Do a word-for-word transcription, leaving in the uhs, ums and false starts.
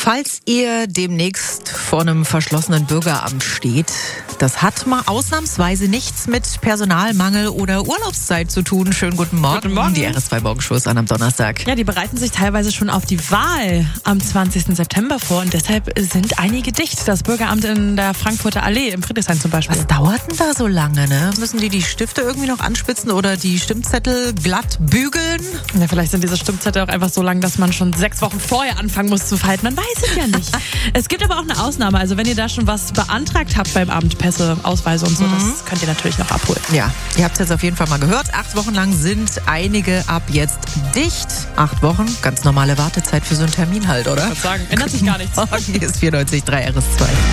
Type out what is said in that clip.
Falls ihr demnächst vor einem verschlossenen Bürgeramt steht, das hat mal ausnahmsweise nichts mit Personalmangel oder Urlaubszeit zu tun. Schönen guten Morgen. Guten Morgen. Die R S zwei Morgenshow ist an am Donnerstag. Ja, die bereiten sich teilweise schon auf die Wahl am zwanzigsten September vor und deshalb sind einige dicht. Das Bürgeramt in der Frankfurter Allee im Friedrichshain zum Beispiel. Was dauert denn da so lange, ne? Müssen die die Stifte irgendwie noch anspitzen oder die Stimmzettel glatt bügeln? Ja, vielleicht sind diese Stimmzettel auch einfach so lang, dass man schon sechs Wochen vorher anfangen muss zu falten. Man weiß es ja nicht. Es gibt aber auch eine Ausnahme. Also wenn ihr da schon was beantragt habt beim Amt, Pässe, Ausweise und so, mhm. das könnt ihr natürlich noch abholen. Ja, ihr habt es jetzt auf jeden Fall mal gehört. Acht Wochen lang sind einige ab jetzt dicht. Acht Wochen, ganz normale Wartezeit für so einen Termin halt, oder? Ich würde sagen, ändert sich gar nichts. Morgen ist vierundneunzig Komma drei R S zwei.